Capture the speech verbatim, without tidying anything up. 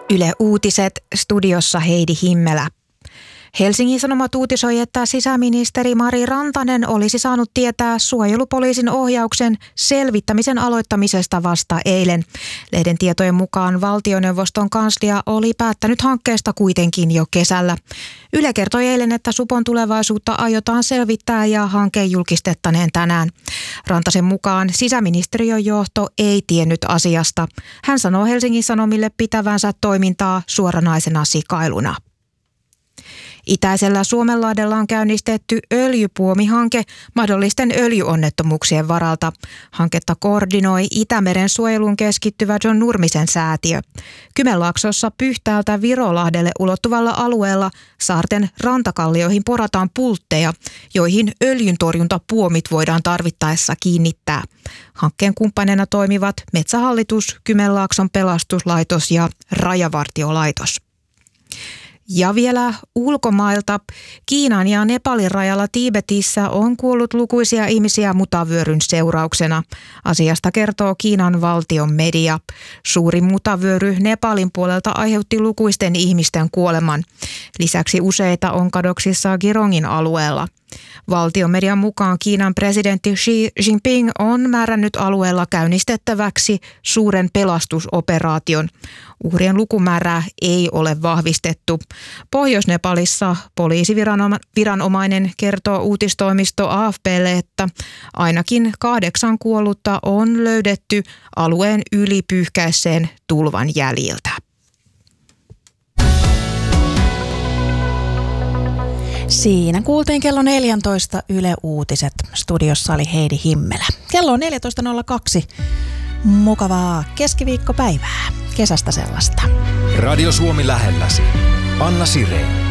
Yle Uutiset, studiossa Heidi Himmelä. Helsingin Sanomat uutisoi, että sisäministeri Mari Rantanen olisi saanut tietää suojelupoliisin ohjauksen selvittämisen aloittamisesta vasta eilen. Lehden tietojen mukaan valtioneuvoston kanslia oli päättänyt hankkeesta kuitenkin jo kesällä. Yle kertoi eilen, että supon tulevaisuutta aiotaan selvittää ja hanke julkistettaneen tänään. Rantasen mukaan sisäministeriön johto ei tiennyt asiasta. Hän sanoo Helsingin Sanomille pitävänsä toimintaa suoranaisena sikailuna. Itäisellä Suomenlahdella on käynnistetty öljypuomihanke mahdollisten öljyonnettomuuksien varalta. Hanketta koordinoi Itämeren suojeluun keskittyvä John Nurmisen säätiö. Kymenlaaksossa Pyhtäältä Virolahdelle ulottuvalla alueella saarten rantakallioihin porataan pultteja, joihin öljyntorjuntapuomit voidaan tarvittaessa kiinnittää. Hankkeen kumppaneina toimivat Metsähallitus, Kymenlaakson pelastuslaitos ja Rajavartiolaitos. Ja vielä ulkomailta. Kiinan ja Nepalin rajalla Tiibetissä on kuollut lukuisia ihmisiä mutavyöryn seurauksena. Asiasta kertoo Kiinan valtion media. Suuri mutavyöry Nepalin puolelta aiheutti lukuisten ihmisten kuoleman. Lisäksi useita on kadoksissa Girongin alueella. Valtion median mukaan Kiinan presidentti Xi Jinping on määrännyt alueella käynnistettäväksi suuren pelastusoperaation. Uhrien lukumäärää ei ole vahvistettu. Pohjois-Nepalissa poliisiviranomainen kertoo uutistoimisto A F P:lle, että ainakin kahdeksan kuollutta on löydetty alueen yli pyyhkäisseen tulvan jäljiltä. Siinä kuultiin kello neljätoista Yle Uutiset. Studiossa oli Heidi Himmelä. Kello on neljätoista nolla kaksi. Mukavaa keskiviikkopäivää. Kesästä sellaista. Radio Suomi lähelläsi. Anna Sireen.